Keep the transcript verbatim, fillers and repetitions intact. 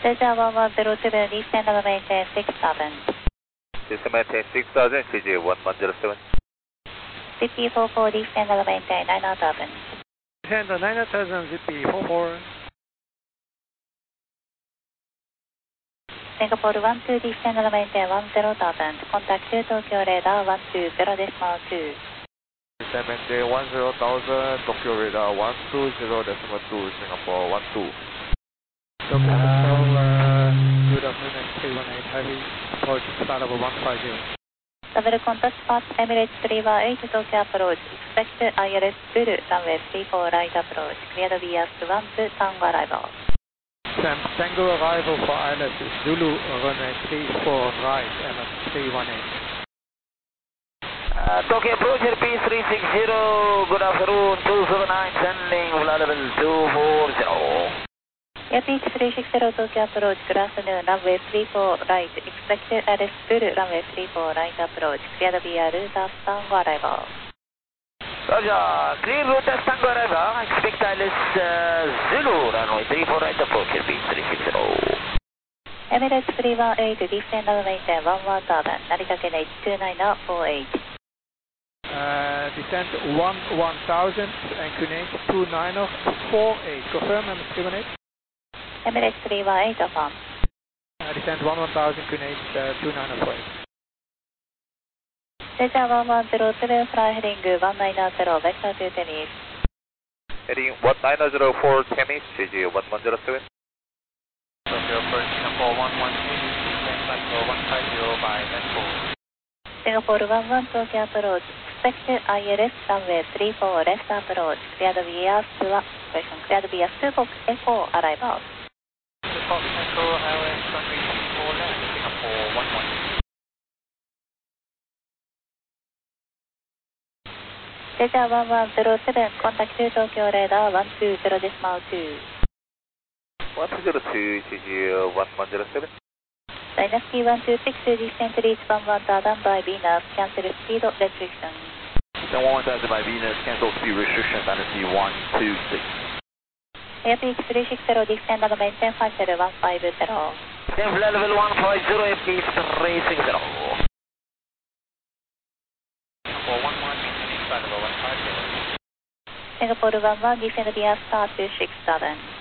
Delta one one zero seven, descend level maintain six thousand. Descend maintain six thousand, C G one one zero seven. Zippy four four, descend level maintain nine thousand. Descend nine thousand, Zippy four four. Singapore one two, descend level maintain one zero thousand. Contact to Tokyo radar one two zero decimal two. Descend maintain one zero thousand, Tokyo radar one two zero decimal two, Singapore one two. Tokyo Control, uh, good afternoon, three one eight heavy, approach start level one five zero. Double contact path Emirates three one eight, Tokyo approach. Expect I L S Zulu, runway three four right approach. Cleared via one two, Tango arrival. Tango arrival for I L S Zulu, runway three four right, M S three one eight. Uh, Tokyo approach R P three six zero, good afternoon, two seven nine, sending flight level two four zero. R P three six zero, Tokyo approach, good afternoon, runway three four right, expected I L S Zulu, runway three four right approach, cleared via route of Tango arrival. Roger, clear route of Tango arrival, expect I L S uh, Zulu, runway three four right approach, R P three six zero. Emirates three one eight, descend level maintain one one thousand, Narita K H two nine four eight. Uh, descend one one thousand and Q N H two nine four eight. Confirm, M S three one eight. Emirates three one eight, affirm. Uh, descend one one thousand, Q N H uh, two nine four eight. Delta one one zero seven, fly heading one nine zero, vector to Tennis. Heading one nine zero four, Tennis, C G one one zero seven. Tokyo approach Singapore one one two, descend Tango one five zero by net four. Singapore one one, Tokyo approach. Expected I L S runway three four left approach. Cleared via Suwa, question, cleared via Subox Echo arrival. Fox Echo, I L S runway three four left, Singapore one one. Delta one one zero seven, contact to Tokyo radar one two zero decimal two. one two zero two, C G one one zero seven. Dynasty one two six, descent reach one one thousand by Venus, cancel speed restriction. Descend one one thousand by Venus, cancel speed restriction, Dynasty one two six. R P three six zero, descend level maintain five zero one five zero. Descend flight level one five zero, R P three six zero. Singapore one one, maintaining flight level one five zero. Singapore one one, descend via star two six seven.